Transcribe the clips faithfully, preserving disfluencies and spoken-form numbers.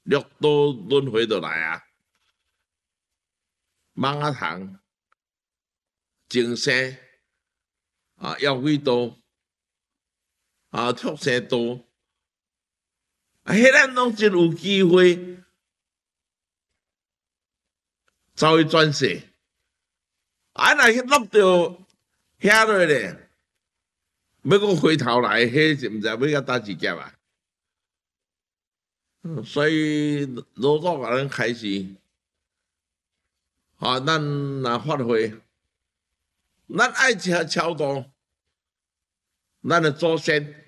六道轮回就来啊，蠓仔虫、精生啊、妖鬼道啊、畜生道，啊，迄咱拢真有机会走去转世。啊，若去落着遐落咧，要搁回头来，迄是毋知要甲倒一劫啊！所以老早甲咱开始，啊，咱若发挥，咱爱超超度咱的祖先，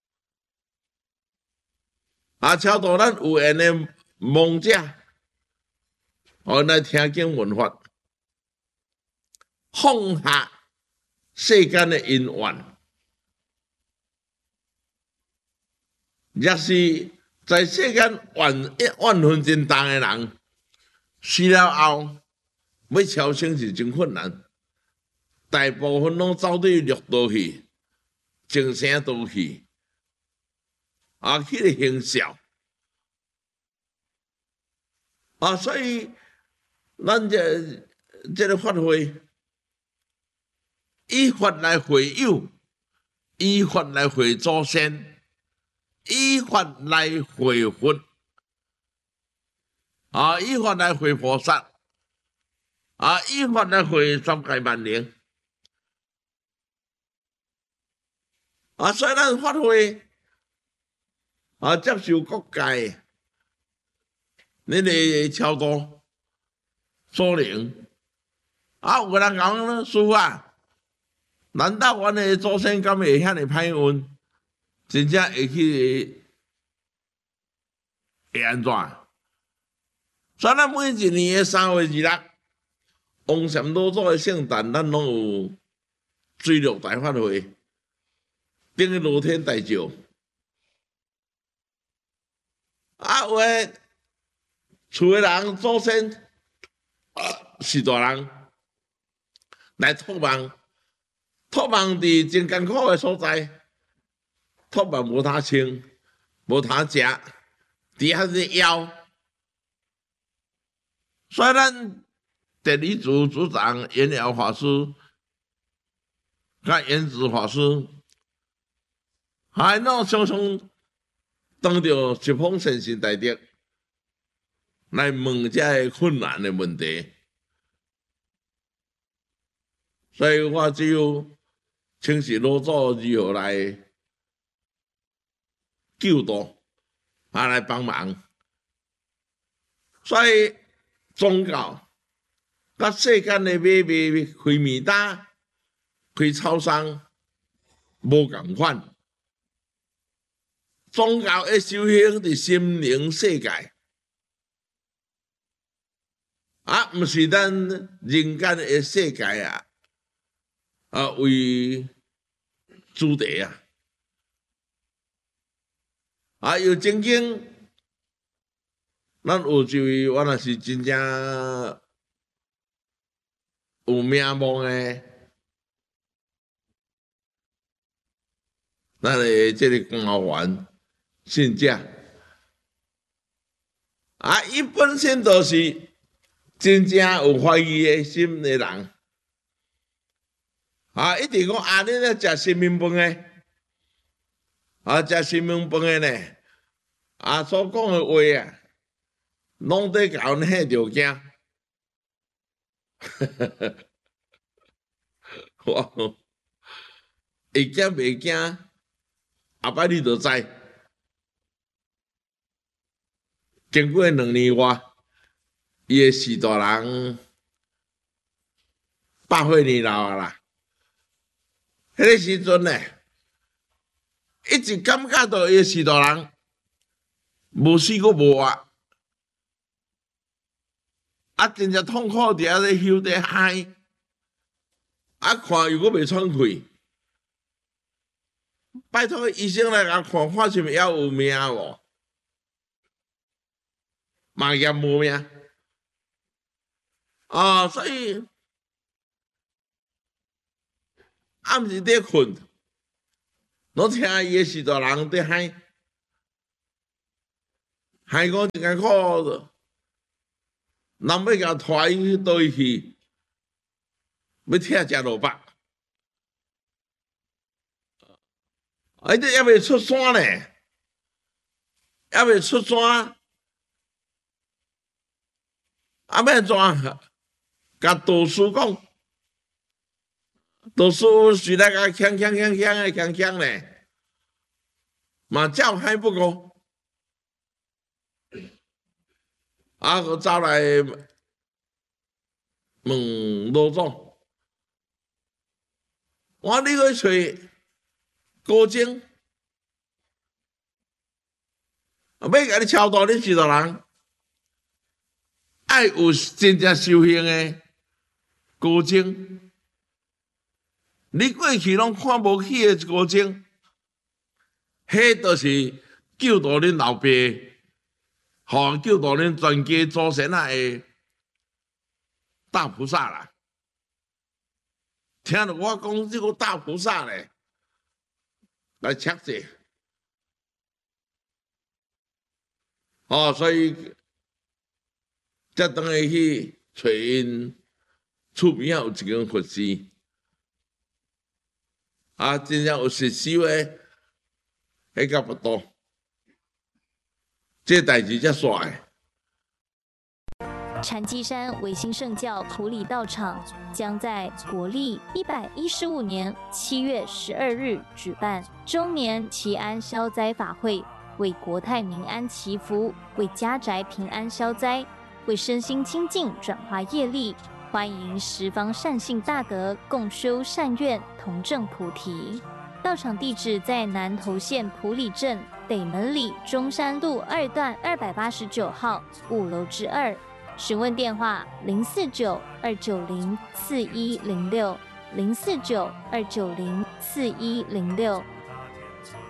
啊，超度咱有缘的亡者，互来听经闻法，放下世间的因缘，若是在世间怨怨恨真重的人，死了后要超生是真困难，大部分拢走对六道去，精神道去，啊，迄个形象，啊，所以咱这这个发挥，以法来会友，以法来会祖先，以法来会佛，啊，以法来会菩萨，啊，以法来会三界万灵，啊，所以咱发挥，啊，接受各界你个超度所灵，啊，有个人讲呢，师傅啊，难道阮的祖先敢会遐尼歹运？真正会去会安怎？所以咱每一年的三月二六，王禅老祖的圣诞，咱拢有水陆大法会，顶个露天大照。啊，有诶厝诶人祖先啊是大人来托梦，托梦伫真艰苦诶所在，托梦无通穿，无通食，伫遐是枵。所以咱第二组组长袁耀法师、甲袁子法师，还拢常常当着一方先生大德来问这困难的问题，所以我只有请示老祖如何来救度，啊来帮忙，所以宗教甲世间的买卖开面搭、开超商无共款。宗教的修行伫心灵世界，啊，毋是咱人间的世界啊，啊为主题啊，啊有正经，咱有一位我若是真正有名望的，咱的这个官员。信者啊，伊本身就是真正有怀疑的心的人啊，一直讲啊，你咧食新民饭的啊，食新民饭的呢啊，所讲的话啊，拢得甲阮吓着惊。我会惊袂惊？后摆你就知。经过两年外，伊个四大人百岁年老啊啦。迄个时阵呢，一直感觉到伊个四大人无死过无活，啊，真正痛苦伫遐咧休咧嗨，啊，看又阁袂喘气。拜托医生来甲看，看是毋是还有命无？嘛验无命，啊，所以暗时伫困，拢听伊个四大人伫喊， 害我真艰苦，人要甲拖伊去倒去，要拆食萝卜，啊！这还未出山呢，还未出山，啊！要怎？甲道士讲，道士是来甲锵锵锵锵的锵锵呢，嘛叫还不过。啊！佮走来问老总，我你去找高僧，要甲你超度，你是多人？爱有真正修行的高僧，你过去拢看无起的高僧，迄就是救度恁老爸。吼，救度恁全家祖先啊的大菩萨啦！听到我讲这个大菩萨咧，来切者，哦，所以才等于去找因厝边有一间佛寺，啊，真正有实修诶，迄个不多。这代志才帅。 禅机山维新圣教普里道场将在国历一百一十五年七月十二日举办周年祈安消灾法会，为国泰民安祈福，为家宅平安消灾，为身心清净转化业力。欢迎十方善信大德共修善愿，同证菩提。道场地址在南投县埔里镇北门里中山路二段二百八十九号五楼之二。询问电话：零四九二九零四一零六零四九二九零四一零六。